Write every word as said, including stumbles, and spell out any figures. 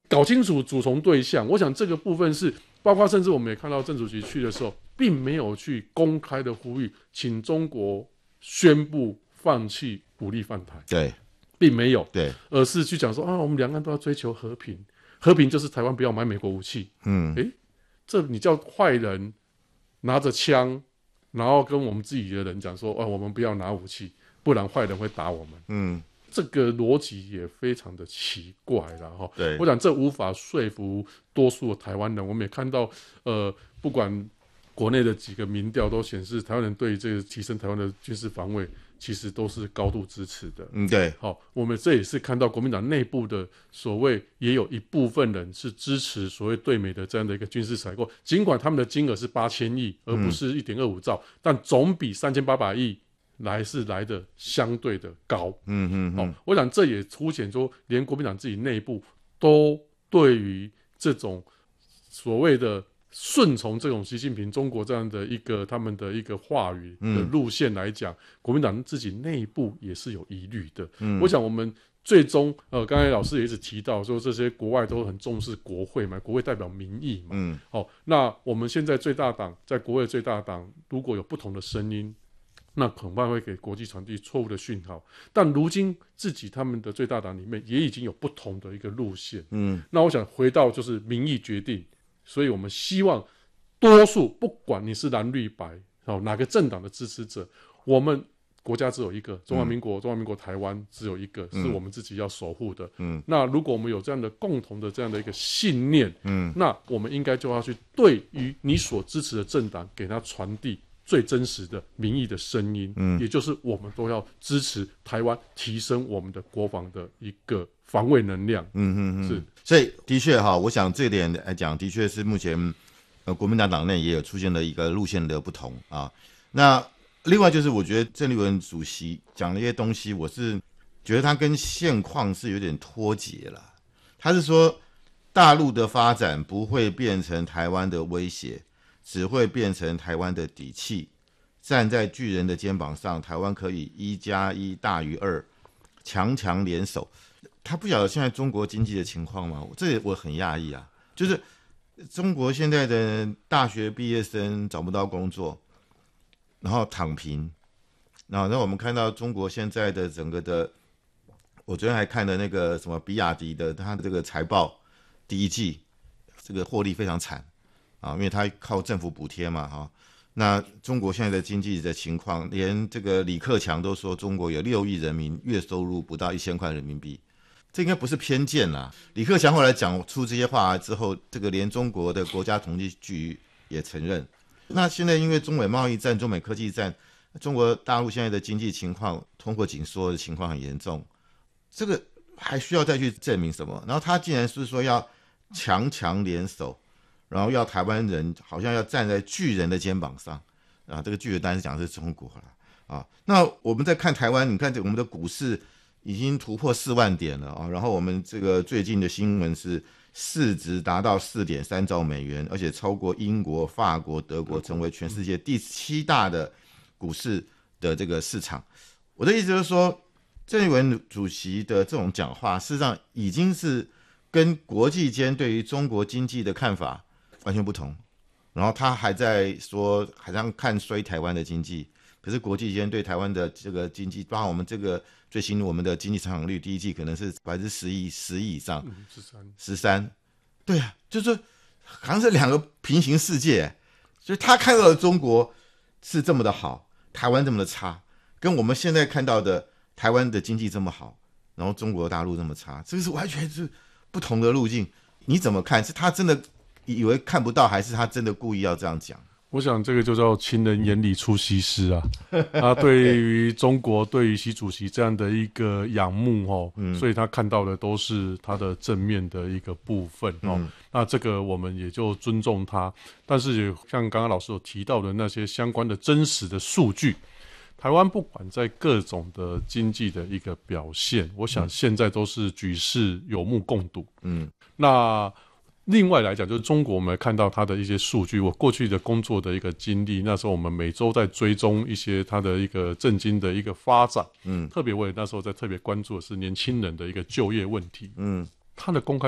搞清楚主从对象。我想这个部分是包括甚至我们也看到郑主席去的时候，并没有去公开的呼吁，请中国宣布放弃武力犯台， 对， 并没有， 对， 而是去讲说啊，我们两岸都要追求和平，和平就是台湾不要买美国武器。 嗯， 诶，这你叫坏人拿着枪，然后跟我们自己的人讲说，哦，我们不要拿武器，不然坏人会打我们。 嗯， 这个逻辑也非常的奇怪啦齁。 对， 我想这无法说服多数的台湾人。我们也看到，呃，不管国内的几个民调都显示，台湾人对这个提升台湾的军事防卫，其实都是高度支持的。 嗯，对， 好，我们这也是看到国民党内部的所谓，也有一部分人是支持所谓对美的这样的一个军事采购，尽管他们的金额是八千亿，而不是一点二五兆，但总比三千八百亿来是来的相对的高。 嗯嗯嗯， 我想这也凸显说，连国民党自己内部都对于这种所谓的顺从这种习近平中国这样的一个他们的一个话语的路线来讲，嗯、国民党自己内部也是有疑虑的。嗯、我想我们最终呃，刚才老师也一直提到说，这些国外都很重视国会嘛，国会代表民意嘛。嗯，好、哦，那我们现在最大党在国会最大党，如果有不同的声音，那恐怕会给国际传递错误的讯号。但如今自己他们的最大党里面也已经有不同的一个路线。嗯，那我想回到就是民意决定。所以我们希望多数，不管你是蓝绿白、哦、哪个政党的支持者，我们国家只有一个，中华民国、嗯、中华民国台湾只有一个，是我们自己要守护的。嗯，那如果我们有这样的共同的这样的一个信念，嗯，那我们应该就要去对于你所支持的政党，给他传递最真实的民意的声音。嗯，也就是我们都要支持台湾提升我们的国防的一个防卫能量。嗯嗯嗯，是。 所以的确哈，我想这点来讲，的确是目前呃国民党党内也有出现了一个路线的不同啊。那另外就是我觉得郑丽文主席讲的一些东西，我是觉得他跟现况是有点脱节了。他是说大陆的发展不会变成台湾的威胁，只会变成台湾的底气。站在巨人的肩膀上，台湾可以一加一大于二，强强联手。他不晓得现在中国经济的情况吗？这也我很讶异啊。就是中国现在的大学毕业生找不到工作，然后躺平，然后那我们看到中国现在的整个的，我昨天还看了那个什么比亚迪的他的这个财报，第一季这个获利非常惨啊，因为他靠政府补贴嘛哈。那中国现在的经济的情况，连这个李克强都说中国有六亿人民月收入不到一千块人民币。这应该不是偏见啦。李克强后来讲出这些话之后，这个连中国的国家统计局也承认。那现在因为中美贸易战、中美科技战，中国大陆现在的经济情况、通货紧缩的情况很严重，这个还需要再去证明什么？然后他竟然是说要强强联手，然后要台湾人好像要站在巨人的肩膀上啊，这个巨人当然是讲的是中国了啊。那我们再看台湾，你看这我们的股市已经突破四万点了啊！然后我们这个最近的新闻是市值达到 四点三兆美元，而且超过英国、法国、德国，成为全世界第七大的股市的这个市场。我的意思就是说，郑丽文主席的这种讲话，事实上已经是跟国际间对于中国经济的看法完全不同。然后他还在说，好像看衰台湾的经济。可是国际间对台湾的这个经济，包括我们这个最新我们的经济成长率，第一季可能是百分之十亿、十亿以上， 十三、 十三，对啊，就是好像是两个平行世界。所以他看到的中国是这么的好，台湾这么的差，跟我们现在看到的台湾的经济这么好，然后中国大陆这么差，这个是完全是不同的路径。你怎么看？是他真的以为看不到，还是他真的故意要这样讲？ 我想这个就叫情人眼里出西施啊！他对于中国、对于习主席这样的一个仰慕哦，嗯、所以他看到的都是他的正面的一个部分哦。嗯、那这个我们也就尊重他，但是也像刚刚老师有提到的那些相关的真实的数据，台湾不管在各种的经济的一个表现，我想现在都是举世有目共睹。嗯，那。另外来讲，就是中国，我们看到它的一些数据。我过去的工作的一个经历，那时候我们每周在追踪一些它的一个政经的一个发展。嗯，特别我也那时候在特别关注的是年轻人的一个就业问题。嗯，它的公开